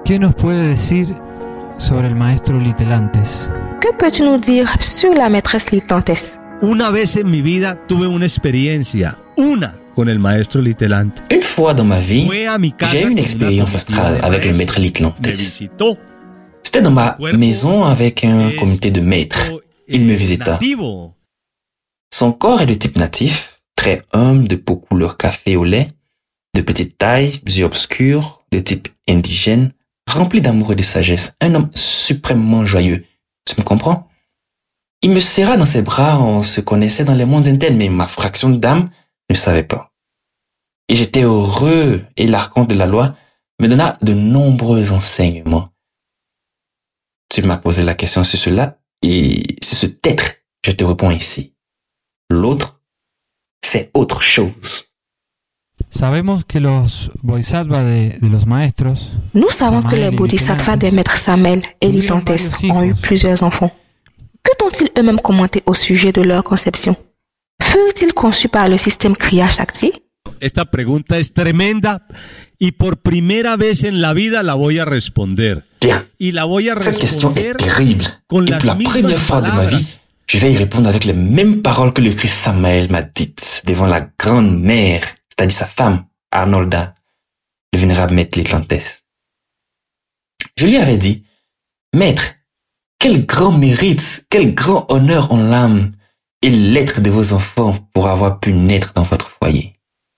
¿Qué nos puede decir sobre el maestro Litelantes? Que peux-tu nous dire sur la maîtresse Litelantes? Una vez en mi vida tuve una experiencia, con el maestro Litelantes. Une fois dans ma vie, j'ai eu une expérience astrale avec le maître Litelantes. C'était dans ma maison avec un comité de maîtres. Il me visita. Son corps est de type natif, très humble, de peau couleur café au lait, de petite taille, yeux obscurs, de type indigène, rempli d'amour et de sagesse, un homme suprêmement joyeux. Tu me comprends? Il me serra dans ses bras, on se connaissait dans les mondes internes, mais ma fraction d'âme ne savait pas. Et j'étais heureux, et l'archonte de la loi me donna de nombreux enseignements. Tu m'as posé la question sur cela, et c'est ce être, je te réponds ici. L'autre, c'est autre chose. Sabemos que los bodhisattvas de los maestros. Nous savons que les bodhisattvas des maîtres Samael et Litelantes ont eu plusieurs enfants. Que t'ont-ils eux-mêmes commenté au sujet de leur conception? Furent-ils conçus par le système Kriya Shakti? Esta pregunta es tremenda y por primera vez en la vida la voy a responder. Bien. Y la voy a Cette question est responder terrible. con Et las pour la première mismas fois de ma vie, palabras je vais y répondre avec les mêmes paroles que le Christ Samael m'a dites devant la grande mère, c'est-à-dire sa femme, Arnolda, le vénérable maître Litelantes. Je lui avais dit, Maître, quel grand mérite, quel grand honneur ont l'âme et l'être de vos enfants pour avoir pu naître dans votre foyer.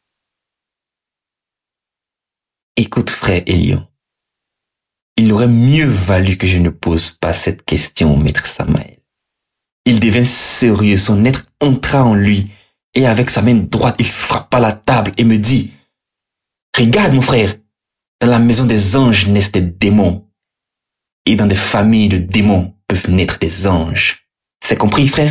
Écoute, frère Elion, il aurait mieux valu que je ne pose pas cette question au maître Samael. Il devint sérieux, son être entra en lui, et avec sa main droite, il frappa la table et me dit, regarde mon frère, dans la maison des anges naissent des démons, et dans des familles de démons peuvent naître des anges. C'est compris, frère?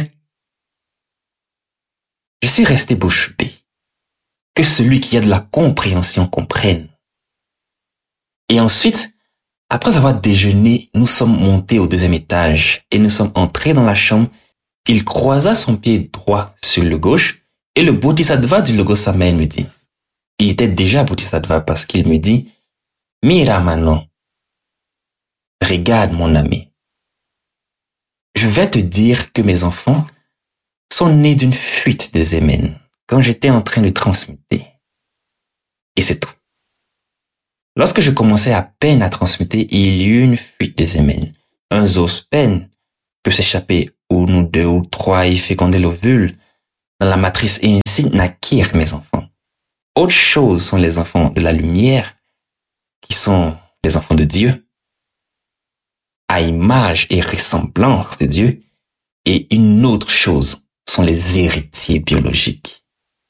Je suis resté bouche bée. Que celui qui a de la compréhension comprenne. Et ensuite, après avoir déjeuné, nous sommes montés au deuxième étage et nous sommes entrés dans la chambre. Il croisa son pied droit sur le gauche et le bodhisattva du logo Samael me dit. Il était déjà bodhisattva parce qu'il me dit, Mira Manon, regarde mon ami. Je vais te dire que mes enfants sont nés d'une fuite de Zemen quand j'étais en train de transmuter. Et c'est tout. Lorsque je commençais à peine à transmuter, il y eut une fuite de Zemen. Un zoospen peut s'échapper où nous deux ou trois y féconder l'ovule dans la matrice et ainsi naquirent mes enfants. Autre chose sont les enfants de la lumière qui sont les enfants de Dieu à image et ressemblance de Dieu et une autre chose sont les héritiers biologiques.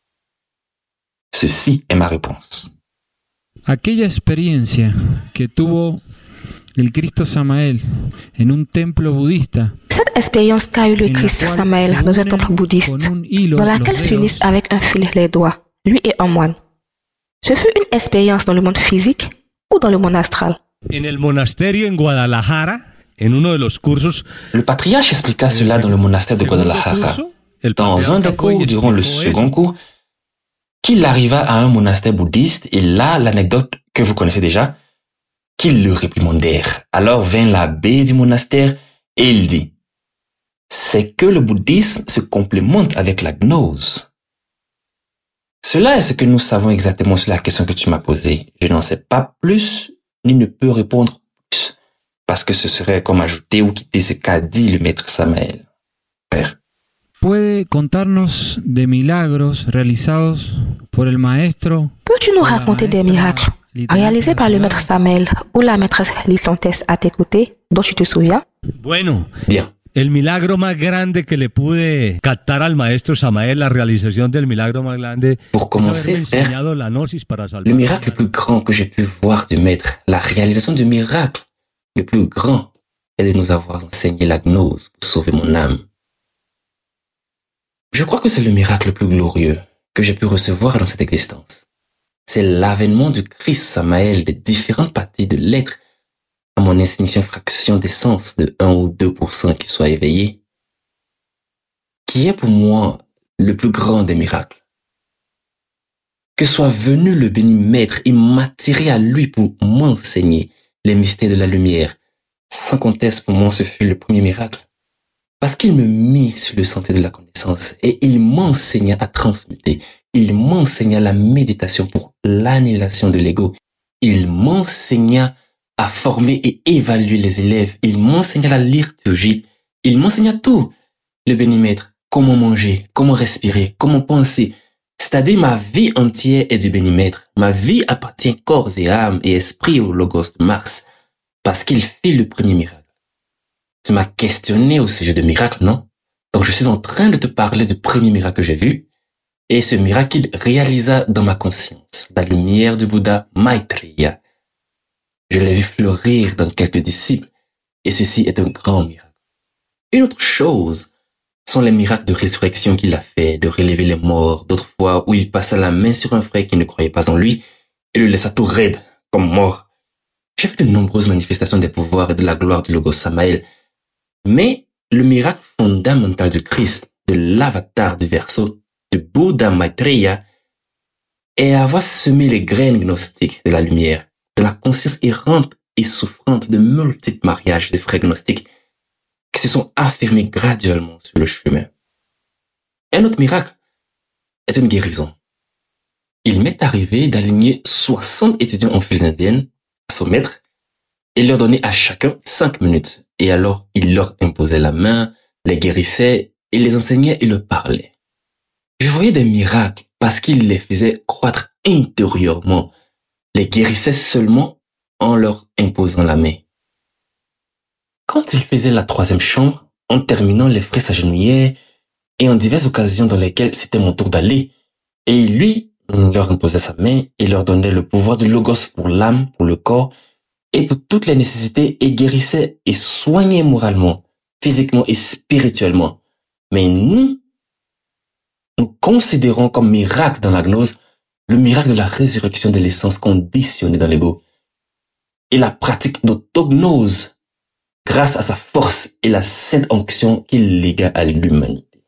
Ceci est ma réponse. Aquella experiencia que tuvo el Cristo Samael en un templo budista. Cette expérience qu'a eu le Christ Samael dans un temple bouddhiste, dans laquelle s'unissent avec un fil les doigts, lui et un moine. Ce fut une expérience dans le monde physique ou dans le monde astral? en el monasterio en Guadalajara, en uno de los cursos. Le patriarche expliqua cela dans le monastère de Guadalajara. Dans un des cours, durant le second cours, qu'il arriva à un monastère bouddhiste et là, l'anecdote que vous connaissez déjà, qu'il le réprimandèrent. Alors vint l'abbé du monastère et il dit, c'est que le bouddhisme se complémente avec la gnose. Cela est ce que nous savons exactement sur la question que tu m'as posée. Je n'en sais pas plus, ni ne peux répondre plus, parce que ce serait comme ajouter ou quitter ce qu'a dit le maître Samael. Père. ¿Puede contarnos de milagros realizados por el maestro? Peux-tu nous raconter des miracles réalisés par le maître Samael ou la maîtresse Litelantes à tes côtés, dont tu te souviens? Bueno, bien. El milagro más grande que le pude captar al maestro Samael, la realización del milagro más grande, pour commencer, frère, le miracle le plus grand que j'ai pu voir du maître, la réalisation du miracle le plus grand est de nous avoir enseigné la gnose pour sauver mon âme. Je crois que c'est le miracle le plus glorieux que j'ai pu recevoir dans cette existence. C'est l'avènement du Christ Samael des différentes parties de l'être à mon insignifiante fraction d'essence de 1 ou 2% qui soit éveillé, qui est pour moi le plus grand des miracles. Que soit venu le béni maître et m'attirer à lui pour m'enseigner les mystères de la lumière. Sans conteste, pour moi, ce fut le premier miracle. Parce qu'il me mit sur le sentier de la connaissance et il m'enseigna à transmuter. Il m'enseigna la méditation pour l'annihilation de l'ego. Il m'enseigna à former et évaluer les élèves. Il m'enseigna la liturgie. Il m'enseigna tout. Le béni-maître, comment manger, comment respirer, comment penser. C'est-à-dire ma vie entière est du béni-maître. Ma vie appartient corps et âme et esprit au Logos de Mars. Parce qu'il fit le premier miracle. Tu m'as questionné au sujet de miracle, non? Donc je suis en train de te parler du premier miracle que j'ai vu. Et ce miracle il réalisa dans ma conscience. La lumière du Bouddha Maitreya. Je l'ai vu fleurir dans quelques disciples. Et ceci est un grand miracle. Une autre chose sont les miracles de résurrection qu'il a fait, de relever les morts, d'autres fois où il passa la main sur un frère qui ne croyait pas en lui et le laissa tout raide, comme mort. J'ai vu de nombreuses manifestations des pouvoirs et de la gloire du Logos Samael. Mais le miracle fondamental du Christ, de l'avatar du Verseau, du Bouddha Maitreya, est avoir semé les graines gnostiques de la lumière, de la conscience errante et souffrante de multiples mariages de frères gnostiques qui se sont affirmés graduellement sur le chemin. Un autre miracle est une guérison. Il m'est arrivé d'aligner 60 étudiants en file indienne à son maître et leur donner à chacun 5 minutes. Et alors, il leur imposait la main, les guérissait, et les enseignait et leur parlait. Je voyais des miracles parce qu'il les faisait croître intérieurement, les guérissait seulement en leur imposant la main. Quand il faisait la 3e chambre, en terminant, les frères s'agenouillaient et en diverses occasions dans lesquelles c'était mon tour d'aller, et lui leur imposait sa main et leur donnait le pouvoir du Logos pour l'âme, pour le corps, et pour toutes les nécessités et guérissait et soignait moralement, physiquement et spirituellement. Mais nous considérons comme miracle dans la gnose le miracle de la résurrection de l'essence conditionnée dans l'ego et la pratique d'autognose grâce à sa force et la sainte onction qu'il légua à l'humanité.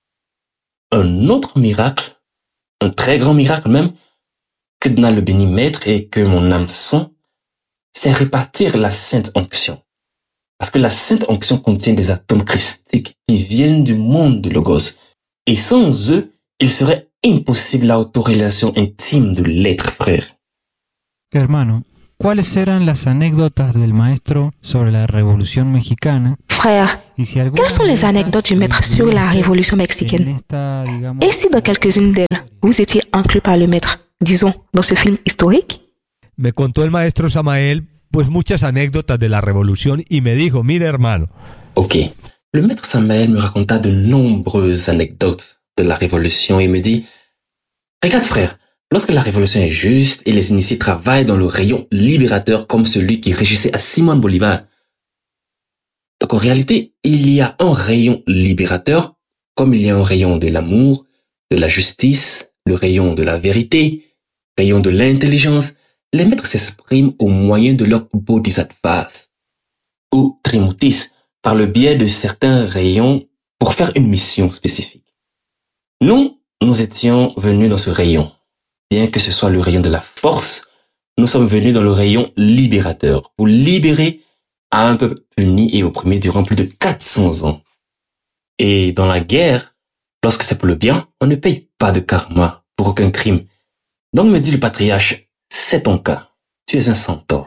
Un autre miracle, un très grand miracle même, que donna le béni maître et que mon âme sent, c'est répartir la sainte onction. Parce que la sainte onction contient des atomes christiques qui viennent du monde de Logos. Et sans eux, il serait imposible la autorélation intime de l'être frère. Hermano, ¿cuáles eran las anécdotas del maestro sobre la Révolution mexicana? Frère, quelles sont les anecdotes du maître sur la Révolution mexicaine? Et si dans quelques-unes d'elles, vous étiez inclus par le maître, disons, dans ce film historique? Me contó el maestro Samael pues muchas anécdotas de la revolución y me dijo, mire hermano. Ok, le maître Samael me raconta de nombreuses anecdotes de la révolution et me dit, regarde frère, lorsque la révolution est juste et les initiés travaillent dans le rayon libérateur comme celui qui régissait à Simón Bolívar. Donc en réalité, il y a un rayon libérateur comme il y a un rayon de l'amour, de la justice, le rayon de la vérité, rayon de l'intelligence. Les maîtres s'expriment au moyen de leurs bodhisattvas ou trimurtis par le biais de certains rayons pour faire une mission spécifique. Nous étions venus dans ce rayon. Bien que ce soit le rayon de la force, nous sommes venus dans le rayon libérateur pour libérer un peuple puni et opprimé durant plus de 400 ans. Et dans la guerre, lorsque c'est pour le bien, on ne paye pas de karma pour aucun crime. Donc me dit le patriarche, c'est ton cas. Tu es un centaure.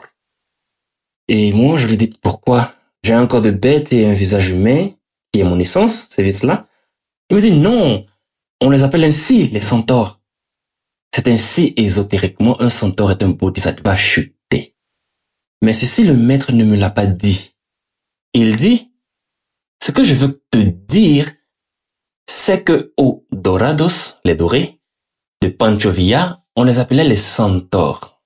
Et moi, je lui dis pourquoi? J'ai un corps de bête et un visage humain, qui est mon essence, c'est cela. Il me dit non, on les appelle ainsi, les centaures. C'est ainsi ésotériquement, un centaure est un bodhisattva chuté. Mais ceci, le maître ne me l'a pas dit. Il dit, ce que je veux te dire, c'est que aux dorados, les dorés, de Pancho Villa, on les appelait les centaures.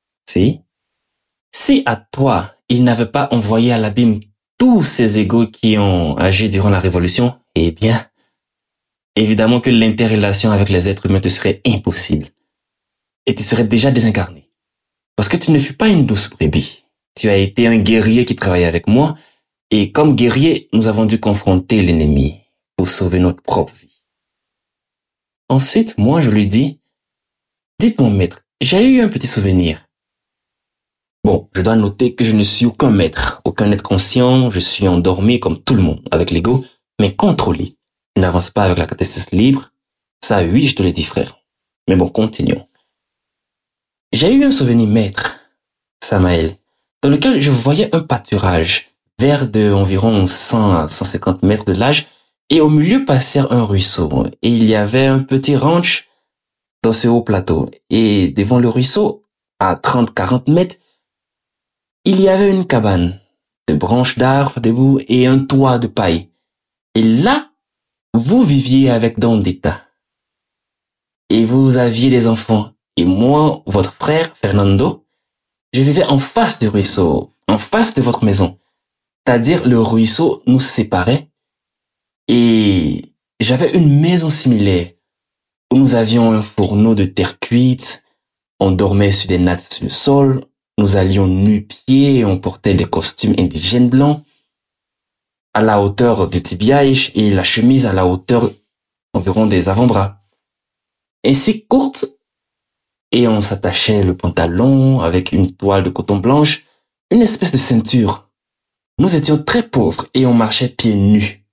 Si à toi, il n'avait pas envoyé à l'abîme tous ces égos qui ont agi durant la révolution, eh bien, évidemment que l'interrelation avec les êtres humains te serait impossible. Et tu serais déjà désincarné. Parce que tu ne fus pas une douce brebis. Tu as été un guerrier qui travaillait avec moi, et comme guerrier, nous avons dû confronter l'ennemi pour sauver notre propre vie. Ensuite, moi, je lui dis, dites mon maître, j'ai eu un petit souvenir. Bon, je dois noter que je ne suis aucun maître, aucun être conscient, je suis endormi comme tout le monde, avec l'ego, mais contrôlé. Je n'avance pas avec la catastrophe libre. Ça, oui, je te l'ai dit, frère. Mais bon, continuons. J'ai eu un souvenir maître, Samael, dans lequel je voyais un pâturage, vert de environ 100 à 150 mètres de large, et au milieu passait un ruisseau. Et il y avait un petit ranch dans ce haut plateau. Et devant le ruisseau, à 30-40 mètres, il y avait une cabane de branches d'arbres debout et un toit de paille. Et là, vous viviez avec Dondita. Et vous aviez des enfants. Et moi, votre frère, Fernando, je vivais en face du ruisseau, en face de votre maison. C'est-à-dire, le ruisseau nous séparait. Et j'avais une maison similaire où nous avions un fourneau de terre cuite. On dormait sur des nattes sur le sol. Nous allions nu-pieds et on portait des costumes indigènes blancs à la hauteur du tibiage et la chemise à la hauteur environ des avant-bras. Ainsi courte, et on s'attachait le pantalon avec une toile de coton blanche, une espèce de ceinture. Nous étions très pauvres et on marchait pieds nus.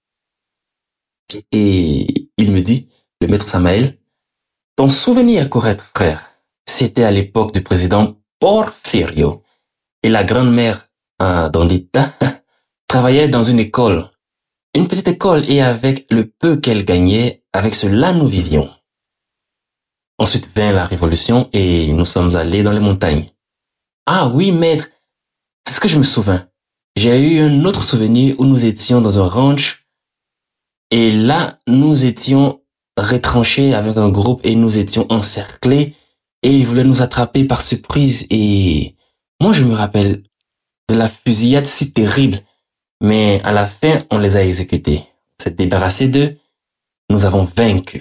Et il me dit, le maître Samael, ton souvenir est correct, frère. C'était à l'époque du président Porfirio. Et la grand-mère Dondita travaillait dans une école, une petite école, et avec le peu qu'elle gagnait, avec cela nous vivions. Ensuite vint la révolution et nous sommes allés dans les montagnes. Ah oui, maître, c'est ce que je me souviens. J'ai eu un autre souvenir où nous étions dans un ranch et là, nous étions retranchés avec un groupe et nous étions encerclés et ils voulaient nous attraper par surprise et moi je me rappelle de la fusillade si terrible, mais à la fin, on les a exécutés. On s'est débarrassé d'eux, nous avons vaincu.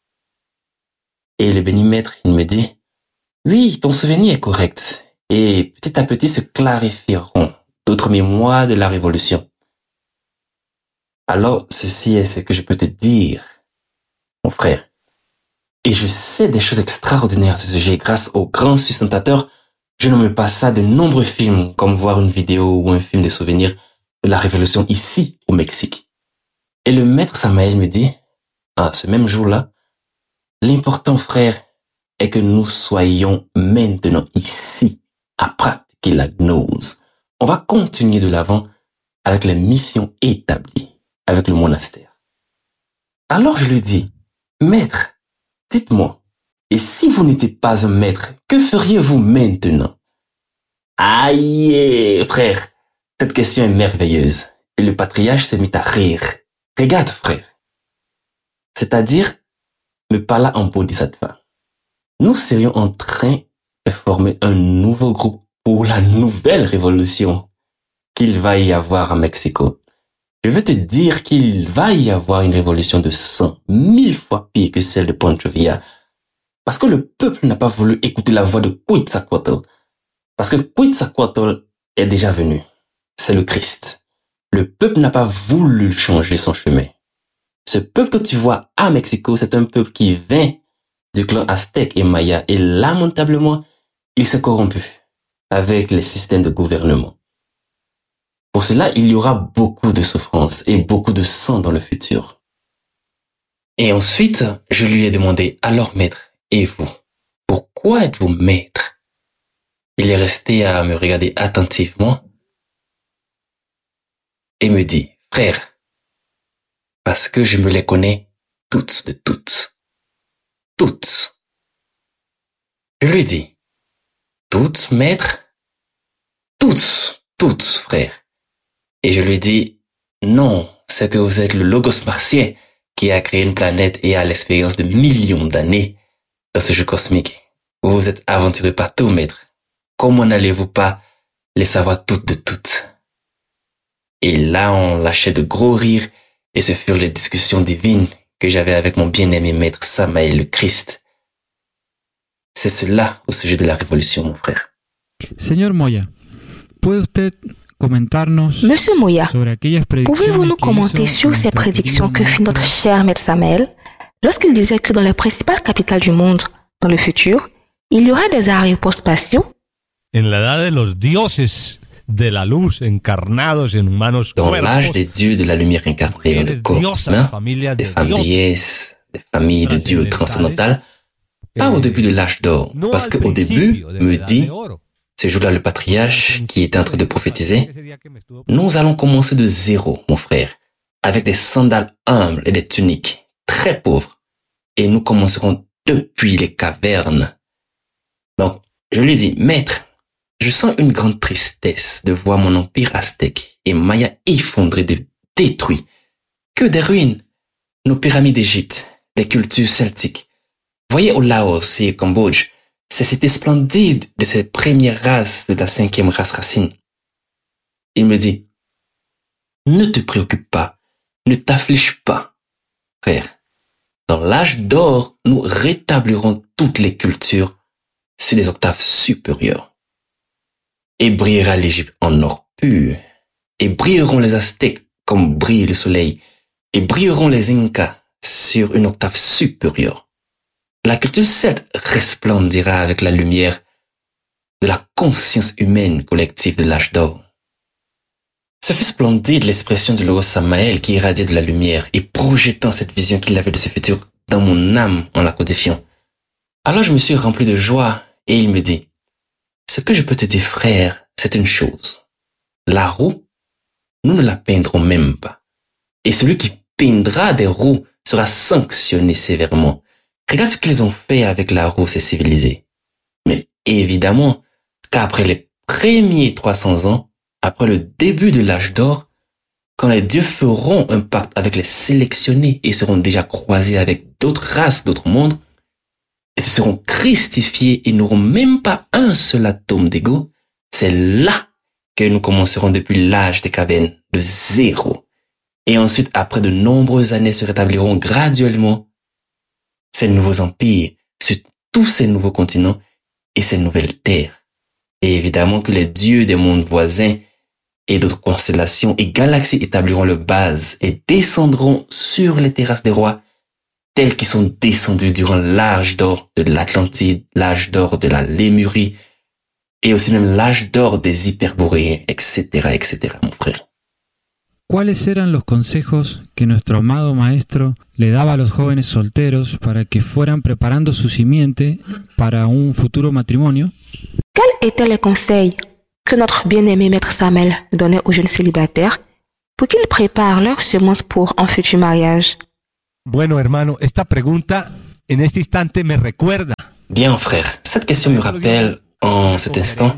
Et le béni maître, il me dit, oui, ton souvenir est correct. Et petit à petit se clarifieront d'autres mémoires de la révolution. Alors, ceci est ce que je peux te dire, mon frère. Et je sais des choses extraordinaires à ce sujet grâce au grand sustentateur. Je nomme pas ça de nombreux films, comme voir une vidéo ou un film de souvenirs de la révolution ici, au Mexique. Et le maître Samael me dit, ce même jour-là, l'important, frère, est que nous soyons maintenant ici à pratiquer la gnose. On va continuer de l'avant avec les missions établies, avec le monastère. Alors je lui dis, maître, dites-moi, et si vous n'étiez pas un maître, que feriez-vous maintenant? Aïe, frère, cette question est merveilleuse. Et le patriarche s'est mis à rire. Regarde, frère. C'est-à-dire, me parla en bodhisattva. Nous serions en train de former un nouveau groupe pour la nouvelle révolution qu'il va y avoir à Mexico. Je veux te dire qu'il va y avoir une révolution de 100 000 fois pire que celle de Pancho Villa. Parce que le peuple n'a pas voulu écouter la voix de Quetzalcoatl. Parce que Quetzalcoatl est déjà venu. C'est le Christ. Le peuple n'a pas voulu changer son chemin. Ce peuple que tu vois à Mexico, c'est un peuple qui vient du clan aztèque et maya. Et lamentablement, il s'est corrompu avec les systèmes de gouvernement. Pour cela, il y aura beaucoup de souffrance et beaucoup de sang dans le futur. Et ensuite, je lui ai demandé, alors maître, et vous, pourquoi êtes-vous maître? Il est resté à me regarder attentivement et me dit, frère, parce que je me les connais toutes de toutes. Toutes. Je lui dis, toutes, maître? Toutes, frère. Et je lui dis, non, c'est que vous êtes le Logos martien qui a créé une planète et a l'expérience de millions d'années dans ce jeu cosmique. Vous vous êtes aventuré partout, maître. Comment n'allez-vous pas les savoir toutes de toutes? Et là, on lâchait de gros rires et ce furent les discussions divines que j'avais avec mon bien-aimé maître Samael le Christ. C'est cela au sujet de la révolution, mon frère. Señor Moya, ¿puede usted comentarnos Monsieur Moya, sobre aquellas predicciones pouvez-vous nous commenter sur ces prédictions que fit notre cher maître Samael lorsqu'il disait que dans les principales capitales du monde, dans le futur, il y aura des aéroports spatiaux? en la edad de los dioses de la luz encarnados en humanos dans cuerpos, l'âge des dieux de la lumière incarnée dans des corps humains, des femmes déesses, des familles de dieux transcendantales, pas au début de l'âge d'or, parce qu'au début, me dit, ce jour-là, le patriarche qui était en train de prophétiser, nous allons commencer de zéro, mon frère, avec des sandales humbles et des tuniques très pauvres, et nous commencerons depuis les cavernes. Donc, je lui dis, maître, je sens une grande tristesse de voir mon empire aztèque et maya effondré, détruit. Que des ruines! Nos pyramides d'Égypte, les cultures celtiques. Voyez au Laos et au Cambodge, ces cités splendides de ces premières races de la 5e race racine. Il me dit, ne te préoccupe pas, ne t'afflige pas, frère. Dans l'âge d'or, nous rétablirons toutes les cultures sur les octaves supérieures. Et brillera l'Égypte en or pur. Et brilleront les Aztèques comme brille le soleil. Et brilleront les Incas sur une octave supérieure. La culture celte resplendira avec la lumière de la conscience humaine collective de l'âge d'or. Ce fut splendide l'expression du Logos Samael qui irradiait de la lumière et projetant cette vision qu'il avait de ce futur dans mon âme en la codifiant. Alors je me suis rempli de joie et il me dit, ce que je peux te dire, frère, c'est une chose. La roue, nous ne la peindrons même pas. Et celui qui peindra des roues sera sanctionné sévèrement. Regarde ce qu'ils ont fait avec la roue, ces civilisés. Mais évidemment, qu'après les premiers 300 ans, après le début de l'âge d'or, quand les dieux feront un pacte avec les sélectionnés et seront déjà croisés avec d'autres races, d'autres mondes, et se seront christifiés et n'auront même pas un seul atome d'ego, c'est là que nous commencerons depuis l'âge des cavernes, de zéro. Et ensuite, après de nombreuses années, se rétabliront graduellement ces nouveaux empires sur tous ces nouveaux continents et ces nouvelles terres. Et évidemment que les dieux des mondes voisins et d'autres constellations et galaxies établiront leur base et descendront sur les terrasses des rois tels qu'ils sont descendus durant l'âge d'or de l'Atlantide, l'âge d'or de la Lémurie, et aussi même l'âge d'or des Hyperboréens, etc., etc., mon frère. ¿Cuáles eran los consejos que nuestro amado maestro le daba a los jóvenes solteros para que fueran preparando su simiente para un futuro matrimonio? Quels étaient les conseils que notre bien-aimé maître Samael donnait aux jeunes célibataires pour qu'ils préparent leur semence pour un futur mariage? Bueno, hermano, esta pregunta en este instante me recuerda. Bien, frère, cette question me rappelle en cet instant.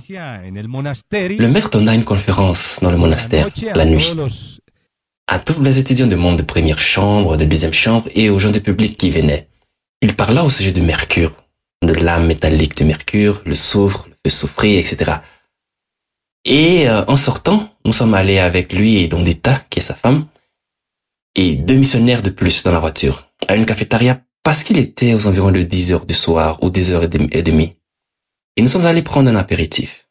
Le maître donna une conférence dans le monastère la nuit à tous les étudiants de monde de première chambre, de deuxième chambre et aux gens du public qui venaient. Il parla au sujet du mercure, de l'âme métallique du mercure, le soufre, le feu soufré, etc. Et en sortant, nous sommes allés avec lui et Dondita, qui est sa femme, et 2 missionnaires de plus dans la voiture, à une cafétéria parce qu'il était aux environs de 10 heures du soir ou 10h30. Et nous sommes allés prendre un apéritif.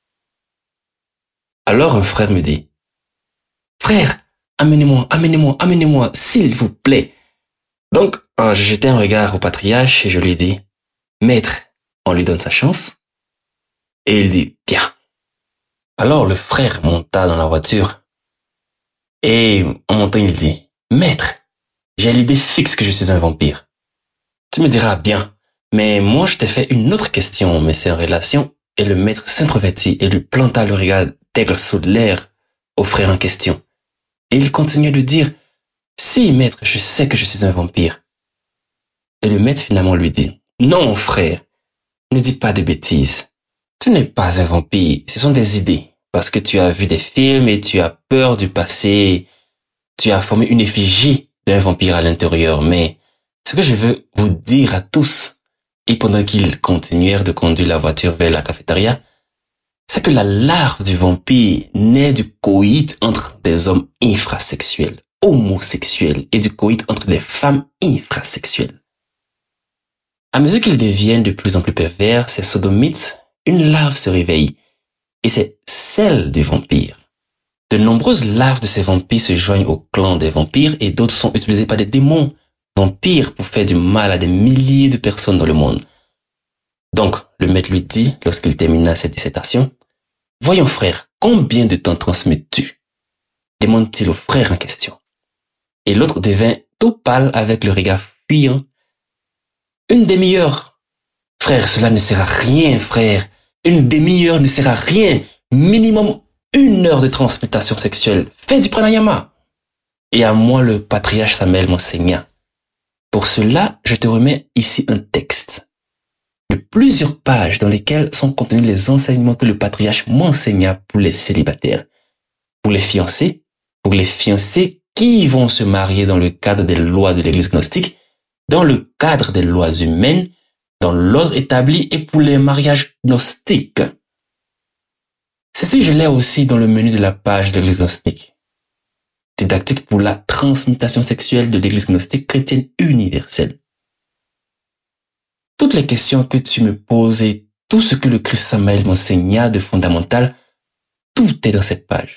Alors un frère me dit, « Frère, amenez-moi, s'il vous plaît. » Donc, j'ai jeté un regard au patriarche et je lui dis, « Maître, on lui donne sa chance. » Et il dit, « Tiens. » Alors le frère monta dans la voiture et en montant il dit, « Maître, j'ai l'idée fixe que je suis un vampire. » Tu me diras, bien, mais moi je t'ai fait une autre question, mais c'est en relation, et le maître s'introvertit et lui planta le regard d'aigle sous l'air au frère en question. Et il continuait de dire, « Si, maître, je sais que je suis un vampire. » Et le maître finalement lui dit, « Non, frère, ne dis pas de bêtises. Tu n'es pas un vampire, ce sont des idées, parce que tu as vu des films et tu as peur du passé. Tu as formé une effigie d'un vampire à l'intérieur, mais ce que je veux vous dire à tous, et pendant qu'ils continuèrent de conduire la voiture vers la cafétéria, c'est que la larve du vampire naît du coït entre des hommes infrasexuels, homosexuels, et du coït entre les femmes infrasexuelles. À mesure qu'ils deviennent de plus en plus pervers, ces sodomites, une larve se réveille, et c'est celle du vampire. De nombreuses larves de ces vampires se joignent au clan des vampires et d'autres sont utilisées par des démons vampires pour faire du mal à des milliers de personnes dans le monde. Donc, le maître lui dit, lorsqu'il termina cette dissertation, « Voyons frère, combien de temps transmets-tu » demande-t-il au frère en question. Et l'autre devint tout pâle avec le regard fuyant. « Une demi-heure. Frère, cela ne sert à rien, frère. Une demi-heure ne sert à rien. Minimum 1 heure de transmutation sexuelle. Fais du pranayama. » Et à moi, le patriarche Samuel m'enseigna. Pour cela, je te remets ici un texte de plusieurs pages dans lesquelles sont contenus les enseignements que le patriarche m'enseigna pour les célibataires, pour les fiancés qui vont se marier dans le cadre des lois de l'Église gnostique, dans le cadre des lois humaines, dans l'ordre établi et pour les mariages gnostiques. Ceci, je l'ai aussi dans le menu de la page de l'Église gnostique. Didactique pour la transmutation sexuelle de l'Église gnostique chrétienne universelle. Toutes les questions que tu me poses et tout ce que le Christ Samuel m'enseigna de fondamental, tout est dans cette page.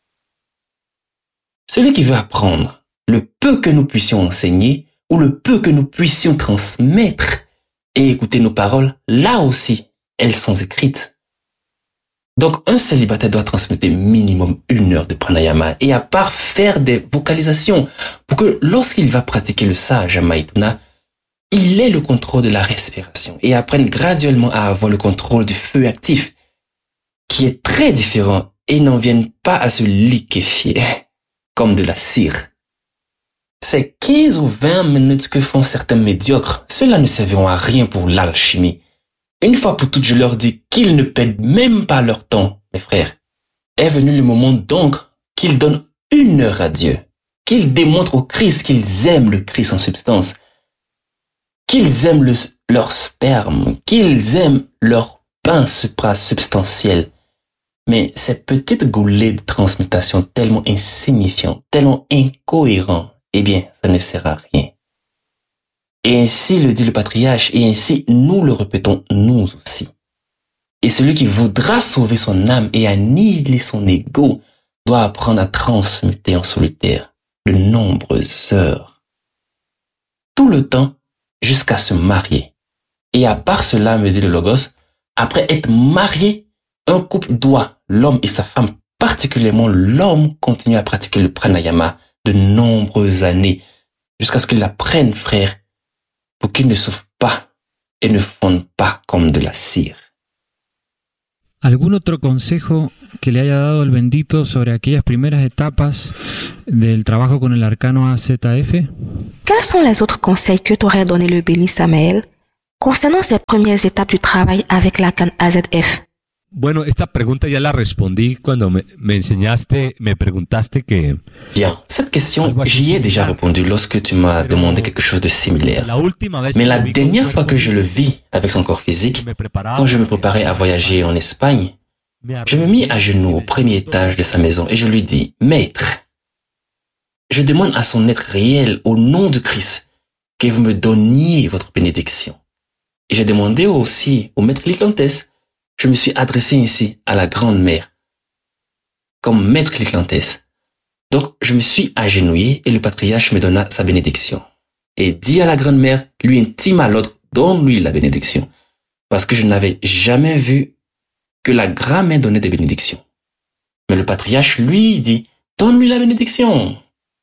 Celui qui veut apprendre le peu que nous puissions enseigner ou le peu que nous puissions transmettre et écouter nos paroles, là aussi, elles sont écrites. Donc, un célibataire doit transmettre minimum 1 heure de pranayama et à part faire des vocalisations pour que lorsqu'il va pratiquer le Sahaja Maituna, il ait le contrôle de la respiration et apprenne graduellement à avoir le contrôle du feu actif, qui est très différent et n'en vienne pas à se liquéfier, comme de la cire. Ces 15 ou 20 minutes que font certains médiocres, cela ne serviront à rien pour l'alchimie. Une fois pour toutes, je leur dis qu'ils ne perdent même pas leur temps, mes frères. Est venu le moment donc qu'ils donnent 1 heure à Dieu, qu'ils démontrent au Christ qu'ils aiment le Christ en substance, qu'ils aiment leur sperme, qu'ils aiment leur pain suprasubstantiel. Mais ces petites goulées de transmutation tellement insignifiantes, tellement incohérentes, eh bien, ça ne sert à rien. Et ainsi le dit le patriarche, et ainsi nous le répétons nous aussi. Et celui qui voudra sauver son âme et annihiler son ego doit apprendre à transmuter en solitaire de nombreuses heures. Tout le temps jusqu'à se marier. Et à part cela, me dit le Logos, après être marié, un couple doit, l'homme et sa femme, particulièrement l'homme, continuer à pratiquer le pranayama de nombreuses années, jusqu'à ce qu'il apprenne, frère, pour qu'il ne souffre pas et ne fonde pas comme de la cire. ¿Algún otro consejo que le haya dado el bendito sobre aquellas primeras etapas del trabajo con el arcano AZF? Quels sont les autres conseils que t'aurait donné le béni Samuel concernant ces premières étapes du travail avec l'arcane AZF? Bueno, esta pregunta ya la respondí cuando me preguntaste que... Bien, cette question, j'y ai déjà répondu lorsque tu m'as demandé quelque chose de similaire. Mais la dernière fois que je le vis avec son corps physique, quand je me préparais à voyager en Espagne, je me mis à genoux au premier étage de sa maison et je lui dis, « Maître, je demande à son être réel, au nom de Christ, que vous me donniez votre bénédiction. » Et j'ai demandé aussi au maître Litlantes. Je me suis adressé ainsi à la grande-mère, comme maître Litlantes. Donc, je me suis agenouillé et le patriarche me donna sa bénédiction. Et dit à la grande-mère, lui intime à l'autre, donne-lui la bénédiction. Parce que je n'avais jamais vu que la grand-mère donnait des bénédictions. Mais le patriarche, lui, dit, donne-lui la bénédiction.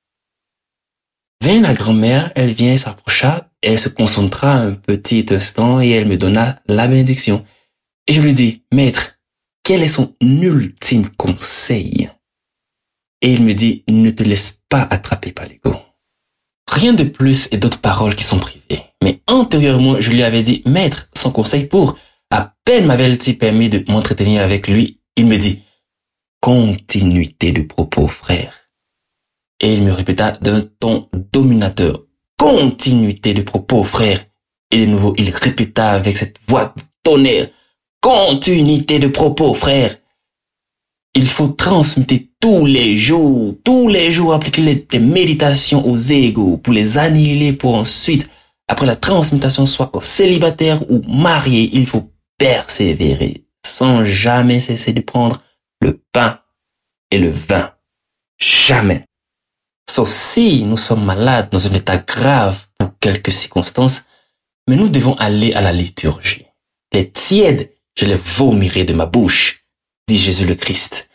Vint la grand-mère, elle vient et s'approcha, elle se concentra un petit instant et elle me donna la bénédiction. Et je lui dis, maître, quel est son ultime conseil? Et il me dit, ne te laisse pas attraper par l'ego. Rien de plus et d'autres paroles qui sont privées. Mais antérieurement, je lui avais dit, maître, son conseil pour, à peine m'avait-il permis de m'entretenir avec lui, il me dit, continuité de propos, frère. Et il me répéta d'un ton dominateur, continuité de propos, frère. Et de nouveau, il répéta avec cette voix de tonnerre, continuité de propos, frère. Il faut transmuter tous les jours, appliquer des méditations aux égos pour les annihiler pour ensuite, après la transmutation, soit célibataire ou marié, il faut persévérer sans jamais cesser de prendre le pain et le vin. Jamais. Sauf si nous sommes malades dans un état grave pour quelques circonstances, mais nous devons aller à la liturgie. les tièdes, je les vomirai de ma bouche, dit Jésus le Christ.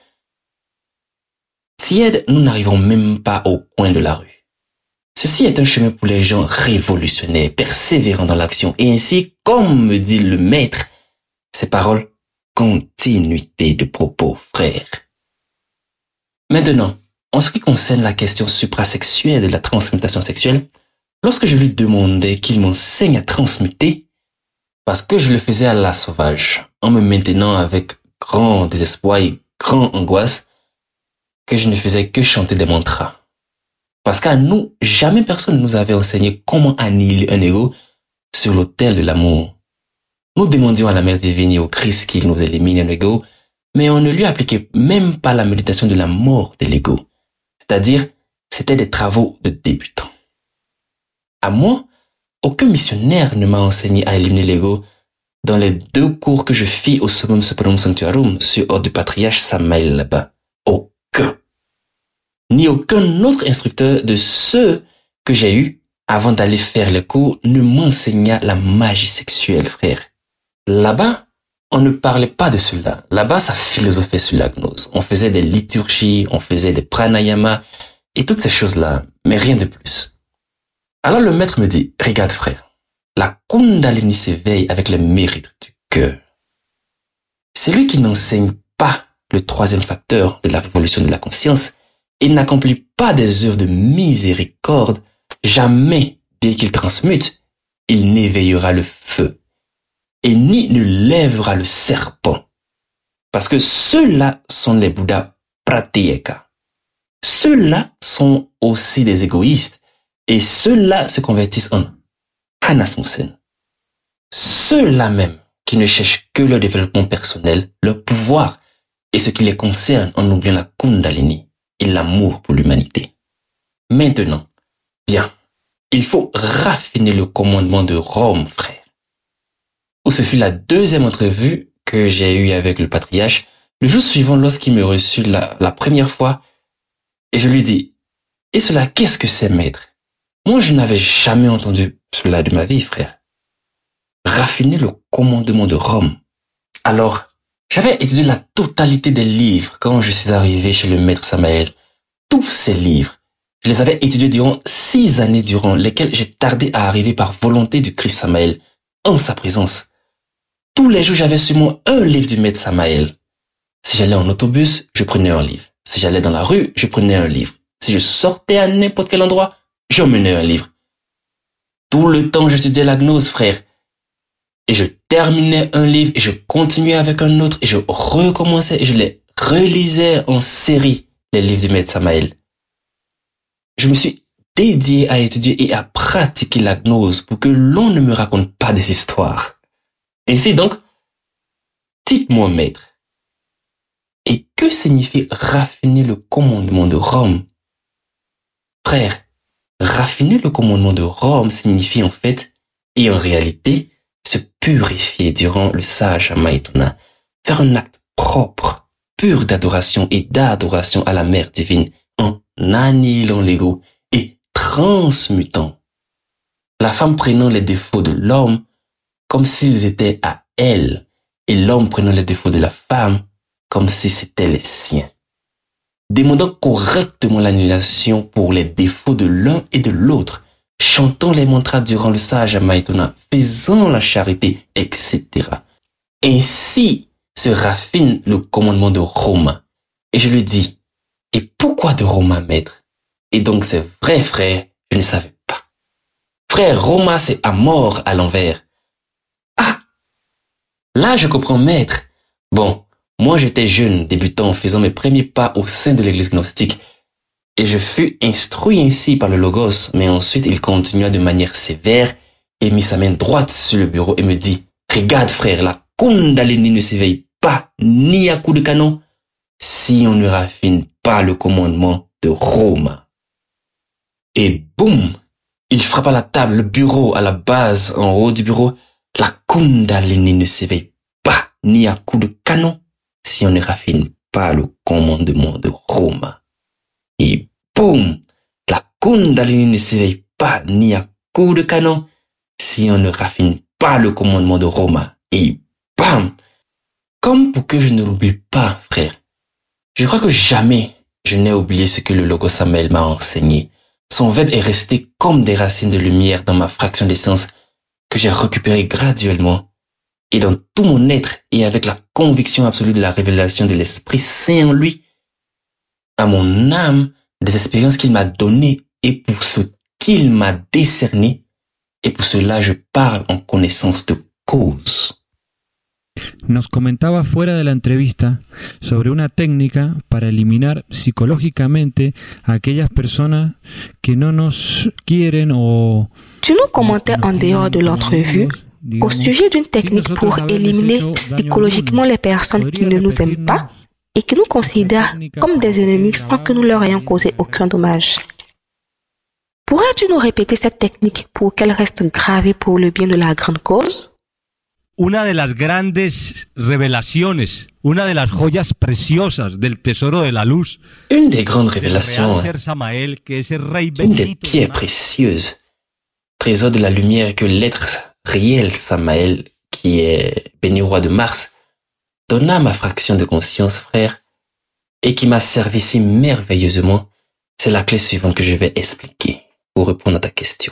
Tièdes, nous n'arrivons même pas au coin de la rue. Ceci est un chemin pour les gens révolutionnaires, persévérants dans l'action, et ainsi, comme me dit le maître, ces paroles, continuité de propos, frère. Maintenant, en ce qui concerne la question suprasexuelle de la transmutation sexuelle, lorsque je lui demandais qu'il m'enseigne à transmuter, parce que je le faisais à la sauvage, en me maintenant avec grand désespoir et grande angoisse, que je ne faisais que chanter des mantras. Parce qu'à nous, jamais personne ne nous avait enseigné comment annihiler un ego sur l'autel de l'amour. Nous demandions à la Mère divine et au Christ qu'il nous élimine un ego, mais on ne lui appliquait même pas la méditation de la mort de l'ego. C'est-à-dire, c'était des travaux de débutants. À moi, aucun missionnaire ne m'a enseigné à éliminer l'ego dans les 2 cours que je fis au Summum Superum Sanctuarum sur ordre du patriarche Samael là-bas. Aucun. Ni aucun autre instructeur de ceux que j'ai eus avant d'aller faire les cours ne m'enseigna la magie sexuelle, frère. Là-bas, on ne parlait pas de cela. Là-bas, ça philosophait sur la gnose. On faisait des liturgies, on faisait des pranayama et toutes ces choses-là, mais rien de plus. Alors le maître me dit, regarde frère, la Kundalini s'éveille avec les mérites du cœur. Celui qui n'enseigne pas le 3e facteur de la révolution de la conscience et n'accomplit pas des œuvres de miséricorde, jamais, dès qu'il transmute, il n'éveillera le feu et ni ne lèvera le serpent. Parce que ceux-là sont les Bouddhas pratyeka. Ceux-là sont aussi des égoïstes et ceux-là se convertissent en Hanasmussen. Ceux-là même qui ne cherchent que leur développement personnel, leur pouvoir et ce qui les concerne en oubliant la Kundalini et l'amour pour l'humanité. Maintenant, bien, il faut raffiner le commandement de Rome, frère. Où ce fut la 2e entrevue que j'ai eue avec le patriarche, le jour suivant lorsqu'il me reçut la première fois, et je lui dis, et cela, qu'est-ce que c'est, maître? Moi, je n'avais jamais entendu cela de ma vie, frère. Raffiner le commandement de Rome. Alors, j'avais étudié la totalité des livres quand je suis arrivé chez le maître Samael. Tous ces livres, je les avais étudiés durant 6 années durant lesquelles j'ai tardé à arriver par volonté du Christ Samael, en sa présence. Tous les jours, j'avais sur moi un livre du maître Samael. Si j'allais en autobus, je prenais un livre. Si j'allais dans la rue, je prenais un livre. Si je sortais à n'importe quel endroit, j'emmenais un livre. Tout le temps, j'étudiais la gnose, frère. Et je terminais un livre et je continuais avec un autre et je recommençais et je les relisais en série, les livres du maître Samael. Je me suis dédié à étudier et à pratiquer la gnose pour que l'on ne me raconte pas des histoires. Ainsi donc, dites-moi, maître, et que signifie raffiner le commandement de Rome? Frère, raffiner le commandement de Rome signifie en fait, et en réalité, se purifier durant le sage Maituna, faire un acte propre, pur d'adoration et d'adoration à la Mère divine, en annihilant l'ego et transmutant. La femme prenant les défauts de l'homme comme s'ils étaient à elle, et l'homme prenant les défauts de la femme comme si c'était les siens. Demandant correctement l'annulation pour les défauts de l'un et de l'autre, chantant les mantras durant le sage Maituna, faisant la charité, etc. Ainsi se raffine le commandement de Roma. Et je lui dis, et pourquoi de Roma, maître? Et donc c'est vrai, frère, je ne savais pas. Frère, Roma, c'est à mort à l'envers. Ah! Là, je comprends, maître. Bon, moi j'étais jeune, débutant, faisant mes premiers pas au sein de l'église gnostique. Et je fus instruit ainsi par le Logos, mais ensuite il continua de manière sévère et mit sa main droite sur le bureau et me dit, regarde frère, la Kundalini ne s'éveille pas ni à coup de canon si on ne raffine pas le commandement de Roma. Et boum, il frappa la table, le bureau à la base, en haut du bureau, la Kundalini ne s'éveille pas ni à coup de canon si on ne raffine pas le commandement de Roma. Et boum, la Kundalini ne s'éveille pas ni à coup de canon si on ne raffine pas le commandement de Roma. Et bam! Comme pour que je ne l'oublie pas, frère. Je crois que jamais je n'ai oublié ce que le logo Samael m'a enseigné. Son verbe est resté comme des racines de lumière dans ma fraction d'essence que j'ai récupérée graduellement et dans tout mon être et avec la conviction absolue de la révélation de l'Esprit Saint en lui, à mon âme, des expériences qu'il m'a données et pour ce qu'il m'a décerné, et pour cela je parle en connaissance de cause. Nos comentaba fuera de la entrevista sobre una técnica para eliminar psicológicamente a aquellas personas que no nos quieren o... Tu nous commentais en dehors de l'entrevue au sujet d'une technique pour éliminer psychologiquement les personnes qui ne nous aiment pas et qui nous considèrent comme des ennemis sans que nous leur ayons causé aucun dommage. Pourrais-tu nous répéter cette technique pour qu'elle reste gravée pour le bien de la grande cause? Una de las grandes revelaciones, una de las joyas preciosas del tesoro de la luz. Une des grandes révélations, une des pierres précieuses, trésor de la lumière que l'être réel Samael, qui est béni roi de Mars, donna à ma fraction de conscience, frère, et qui m'a servi si merveilleusement, c'est la clé suivante que je vais expliquer pour répondre à ta question.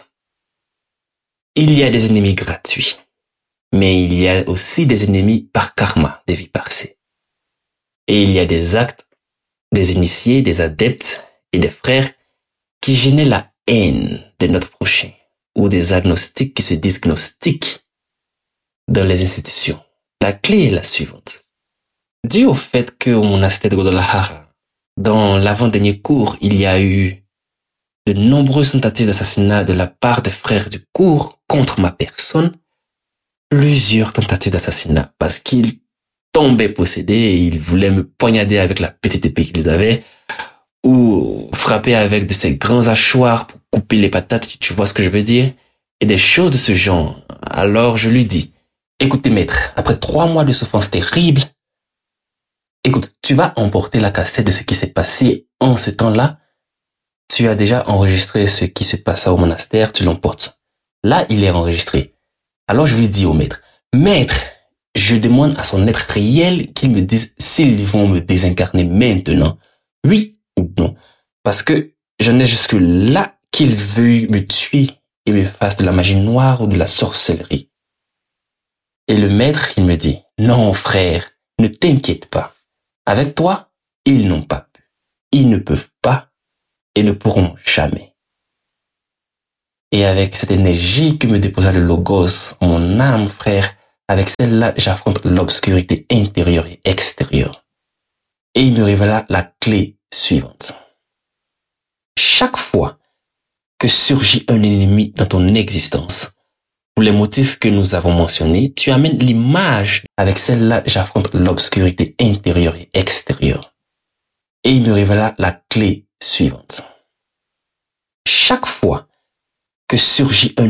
Il y a des ennemis gratuits. Mais il y a aussi des ennemis par karma des vies passées. Et il y a des actes, des initiés, des adeptes et des frères qui génèrent la haine de notre prochain ou des agnostiques qui se disent gnostiques dans les institutions. La clé est la suivante. Dû au fait qu'au monastère de Guadalajara, dans l'avant-dernier cours, il y a eu de nombreuses tentatives d'assassinat de la part des frères du cours contre ma personne, plusieurs tentatives d'assassinat parce qu'ils tombaient possédés et ils voulaient me poignarder avec la petite épée qu'ils avaient ou frapper avec de ces grands hachoirs pour couper les patates, tu vois ce que je veux dire, et des choses de ce genre. Alors je lui dis, écoutez maître, après 3 mois de souffrance terrible, écoute, tu vas emporter la cassette de ce qui s'est passé en ce temps-là. Tu as déjà enregistré ce qui se passa au monastère, tu l'emportes. Là, il est enregistré. Alors je lui dis au maître, je demande à son être réel qu'il me dise s'ils vont me désincarner maintenant, oui ou non. Parce que j'en ai jusque là qu'il veuille me tuer et me fasse de la magie noire ou de la sorcellerie. Et le maître, il me dit, non frère, ne t'inquiète pas. Avec toi, ils n'ont pas pu. Ils ne peuvent pas et ne pourront jamais. Et avec cette énergie que me déposa le Logos, mon âme, frère, avec celle-là, j'affronte l'obscurité intérieure et extérieure. Et il me révéla la clé suivante. Chaque fois que surgit un ennemi dans ton existence, pour les motifs que nous avons mentionnés, tu amènes l'image. Avec celle-là, j'affronte l'obscurité intérieure et extérieure. Et il me révéla la clé suivante. Chaque fois que surgit un